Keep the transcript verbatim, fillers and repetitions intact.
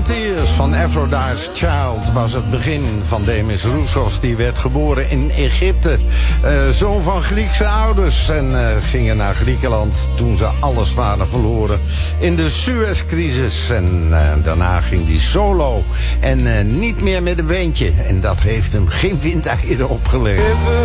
Tears van Aphrodite's Child was het begin van Demis Roussos. Die werd geboren in Egypte. Uh, zoon van Griekse ouders. En uh, gingen naar Griekenland toen ze alles waren verloren in de Suezcrisis. En uh, daarna ging hij solo. En uh, niet meer met een beentje. En dat heeft hem geen windeieren opgeleverd.